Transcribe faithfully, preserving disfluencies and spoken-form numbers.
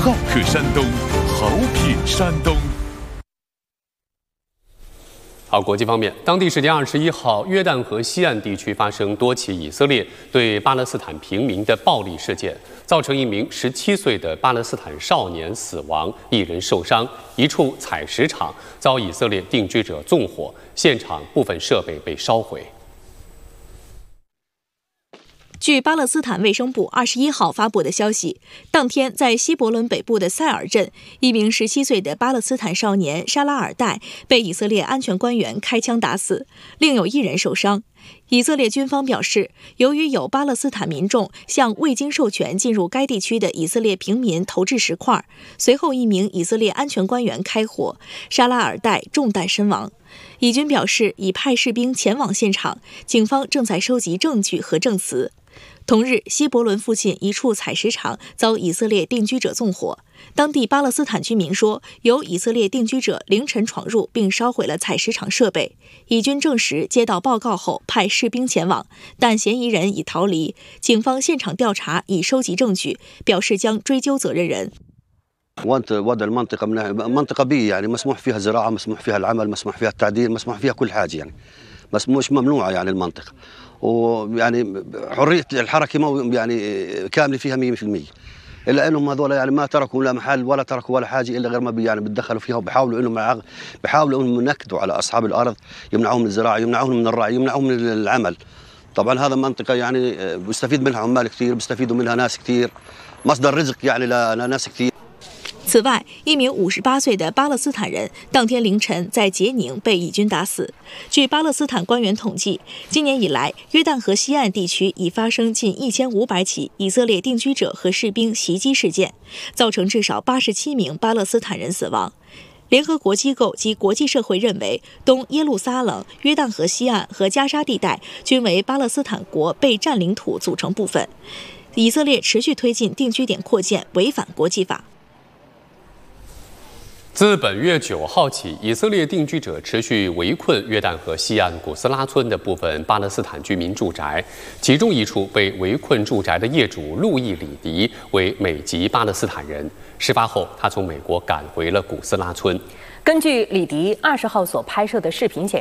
好客山东，好品山东。 好，国际方面，当地时间二十一号，约旦河西岸地区发生多起以色列对巴勒斯坦平民的暴力事件，造成一名十七岁的巴勒斯坦少年死亡，一人受伤。一处采石场遭以色列定居者纵火，现场部分设备被烧毁。 据巴勒斯坦卫生部二十一号发布的消息，当天在西伯伦北部的塞尔镇，一名十七岁的巴勒斯坦少年沙拉尔代被以色列安全官员开枪打死，另有一人受伤。以色列军方表示，由于有巴勒斯坦民众向未经授权进入该地区的以色列平民投掷石块，随后一名以色列安全官员开火，沙拉尔代中弹身亡。以军表示已派士兵前往现场，警方正在收集证据和证词。同日，西伯伦附近一处采石场遭以色列定居者纵火。当地巴勒斯坦居民说，有以色列定居者凌晨闯入并烧毁了采石场设备。以军证实接到报告后派士兵前往，但嫌疑人已逃离。警方现场调查已收集证据，表示将追究责任人。 وانت وضع المنطقه من منطقه بيئيه يعني مسموح فيها زراعه مسموح فيها العمل مسموح فيها التعديل مسموح فيها كل حاجه يعني بس مش ممنوعه يعني المنطقه ويعني حريه الحركه يعني كامله فيها مية بالمية الا انهم هذول يعني ما تركوا لا محل ولا تركوا ولا حاجه الا غير ما بي يعني بتدخلوا فيها وبيحاولوا انهم بيحاولوا انهم ينكدوا على اصحاب الارض يمنعوهم من الزراعه يمنعوهم من الرعي يمنعوهم من العمل. طبعا هذا منطقه يعني بيستفيد منها عمال كثير بيستفيدوا منها ناس كثير مصدر رزق يعني لناس كثير。 此外，一名五十八岁的巴勒斯坦人当天凌晨在杰宁被以军打死。据巴勒斯坦官员统计，今年以来，约旦河西岸地区已发生近一千五百起以色列定居者和士兵袭击事件，造成至少八十七名巴勒斯坦人死亡。联合国机构及国际社会认为，东耶路撒冷、约旦河西岸和加沙地带均为巴勒斯坦国被占领土组成部分。以色列持续推进定居点扩建，违反国际法。 自本月九号起，以色列定居者持续围困约旦河西岸古斯拉村的部分巴勒斯坦居民住宅，其中一处被围困住宅的业主路易·里迪为美籍巴勒斯坦人。事发后，他从美国赶回了古斯拉村。 根据里迪二十号所拍摄的视频显示。